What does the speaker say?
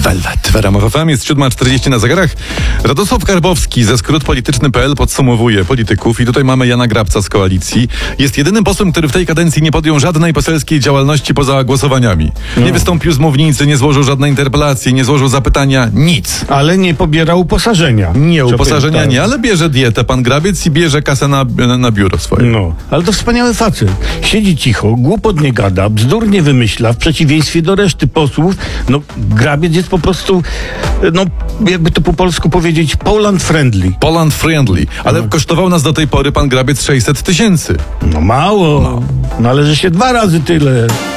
Velvet. W RMF FM jest 7:40 na zegarach. Radosław Karbowski ze skrótpolityczny.pl podsumowuje polityków i tutaj mamy Jana Grabca z Koalicji. Jest jedynym posłem, który w tej kadencji nie podjął żadnej poselskiej działalności poza głosowaniami. Nie wystąpił z mównicy, nie złożył żadnej interpelacji, nie złożył zapytania, nic. Ale nie pobiera uposażenia. Nie, uposażenia nie, ale bierze dietę pan Grabiec i bierze kasę na biuro swoje. No, ale to wspaniały facet. Siedzi cicho, głupot nie gada, bzdur nie wymyśla, w przeciwieństwie do reszty posłów. No, Grabiec jest po prostu, no, jakby to po polsku powiedzieć, Poland friendly. Poland friendly. Ale kosztował nas do tej pory pan Grabiec 600 000. No mało. Należy się 2 razy tyle.